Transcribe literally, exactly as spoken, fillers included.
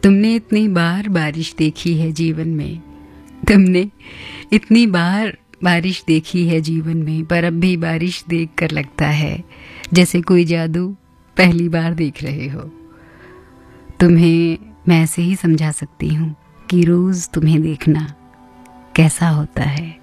तुमने इतनी बार बारिश देखी है जीवन में, तुमने इतनी बार बारिश देखी है जीवन में, पर अब भी बारिश देख कर लगता है जैसे कोई जादू पहली बार देख रहे हो। तुम्हें मैं ऐसे ही समझा सकती हूँ कि रोज़ तुम्हें देखना कैसा होता है।